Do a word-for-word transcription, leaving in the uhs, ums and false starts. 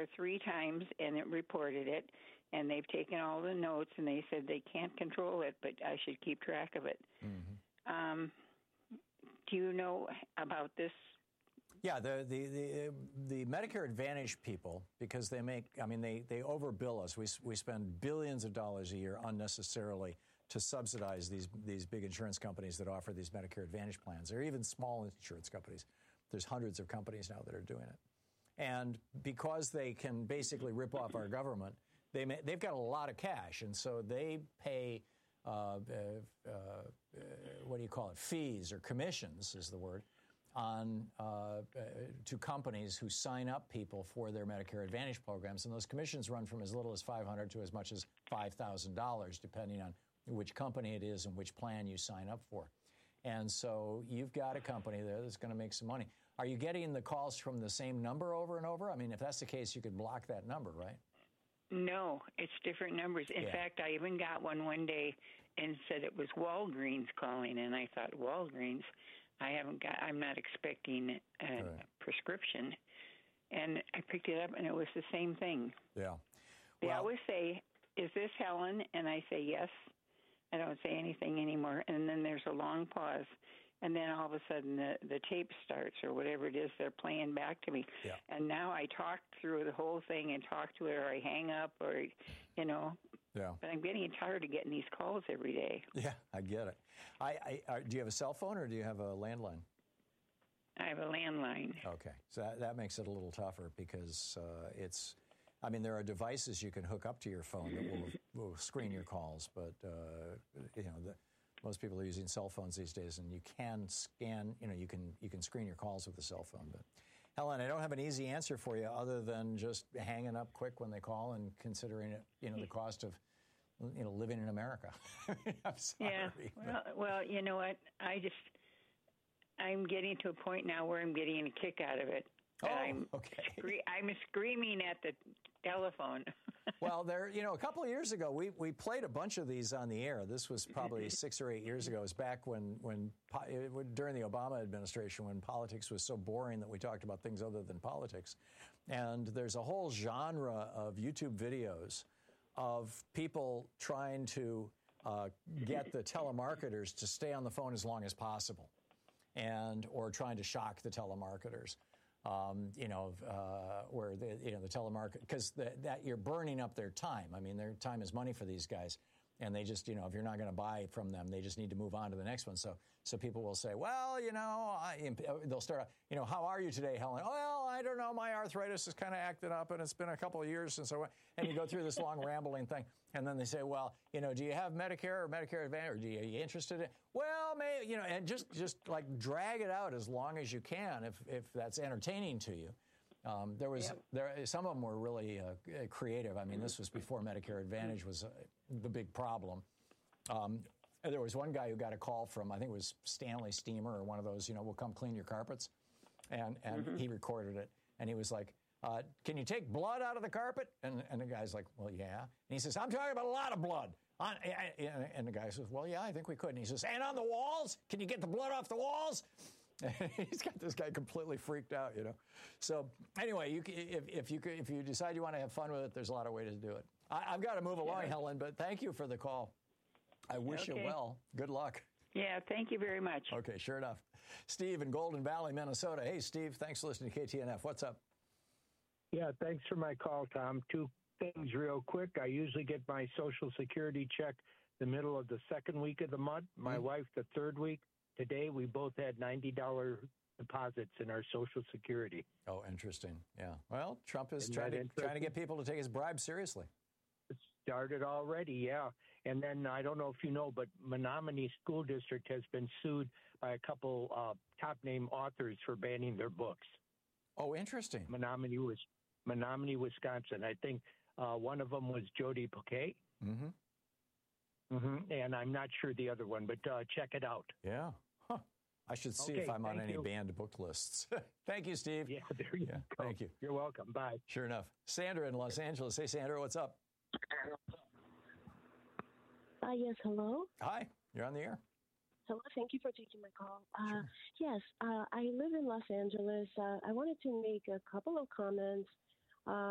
there three times, and it reported it, and they've taken all the notes, and they said they can't control it, but I should keep track of it. Mm-hmm. Um, do you know about this? Yeah, the, the, the, the Medicare Advantage people, because they make, I mean, they, they overbill us. We, we spend billions of dollars a year unnecessarily to subsidize these, these big insurance companies that offer these Medicare Advantage plans, or even small insurance companies. There's hundreds of companies now that are doing it. And because they can basically rip off our government, they may, they've got a lot of cash, and so they pay, uh, uh, uh, what do you call it, fees or commissions is the word, on uh, uh, to companies who sign up people for their Medicare Advantage programs. And those commissions run from as little as five hundred dollars to as much as five thousand dollars, depending on which company it is and which plan you sign up for. And so you've got a company there that's going to make some money. Are you getting the calls from the same number over and over? I mean, if that's the case, you could block that number, right? No, it's different numbers. In Yeah. fact, I even got one one day and said it was Walgreens calling, and I thought, Walgreens? I haven't got, I'm not expecting a Right. prescription. And I picked it up, and it was the same thing. Yeah. They Well- always say, is this Helen? And I say, yes. I don't say anything anymore. And then there's a long pause. And then all of a sudden the, the tape starts, or whatever it is they're playing back to me. Yeah. And now I talk through the whole thing and talk to it, or I hang up, or, you know. Yeah. But I'm getting tired of getting these calls every day. Yeah, I get it. I, I, do you have a cell phone or do you have a landline? I have a landline. Okay. So that, that makes it a little tougher because uh, it's, I mean, there are devices you can hook up to your phone that will, will screen your calls, but, uh, you know, the, most people are using cell phones these days, and you can scan, you know, you can you can screen your calls with a cell phone. But, Helen, I don't have an easy answer for you other than just hanging up quick when they call and considering it, you know, the cost of, you know, living in America. I'm sorry. Yeah. Well, well, you know what? I just, I'm getting to a point now where I'm getting a kick out of it. Oh, I'm okay. Scre- I'm screaming at the telephone. Well, there, you know, a couple of years ago, we, we played a bunch of these on the air. This was probably six or eight years ago. It was back when, when during the Obama administration, when politics was so boring that we talked about things other than politics. And there's a whole genre of YouTube videos of people trying to uh, get the telemarketers to stay on the phone as long as possible, and or trying to shock the telemarketers. Um, you know, uh, where the, you know, the telemarket, because that you're burning up their time. I mean, their time is money for these guys. And they just, you know, if you're not going to buy from them, they just need to move on to the next one. So so people will say, well, you know, I, they'll start, you know, how are you today, Helen? Well, I don't know. My arthritis is kind of acted up, and it's been a couple of years since I went. And you go through this long rambling thing. And then they say, well, you know, do you have Medicare or Medicare Advantage? Or do you, are you interested in? Well, maybe, you know, and just, just like drag it out as long as you can if, if that's entertaining to you. Um, there was yeah. there some of them were really uh, creative. I mean, this was before Medicare Advantage was uh, the big problem. Um, there was one guy who got a call from, I think it was Stanley Steamer or one of those, you know, we'll come clean your carpets, and and mm-hmm. he recorded it, and he was like, uh, "Can you take blood out of the carpet?" And and the guy's like, "Well, yeah." And he says, "I'm talking about a lot of blood." On, and the guy says, "Well, yeah, I think we could." And he says, "And on the walls? Can you get the blood off the walls?" He's got this guy completely freaked out, you know. So anyway, you, if, if you if you decide you want to have fun with it, there's a lot of ways to do it. I, I've got to move along, yeah. Helen, but thank you for the call. I wish okay. you well. Good luck. Yeah, thank you very much. Okay, sure enough. Steve in Golden Valley, Minnesota. Hey, Steve, thanks for listening to K T N F. What's up? Yeah, thanks for my call, Tom. Two things real quick. I usually get my Social Security check the middle of the second week of the month. My mm-hmm. wife the third week. Today, we both had ninety dollars deposits in our Social Security. Oh, interesting. Yeah. Well, Trump is trying to, trying to get people to take his bribe seriously. It started already, yeah. And then I don't know if you know, but Menominee School District has been sued by a couple uh, top-name authors for banning their books. Oh, interesting. Menominee, was, Menominee Wisconsin. I think uh, one of them was Jodi Picoult. Mm-hmm. Mm-hmm. And I'm not sure the other one, but uh, check it out. Yeah. Huh. I should see okay, if I'm on any you. banned book lists. Thank you, Steve. Yeah, there you yeah, go. Thank you. You're welcome. Bye. Sure enough. Sandra in Los Angeles. Hey, Sandra, what's up? Uh, yes, hello. Hi. You're on the air. Hello. Thank you for taking my call. Uh, sure. Yes, uh, I live in Los Angeles. Uh, I wanted to make a couple of comments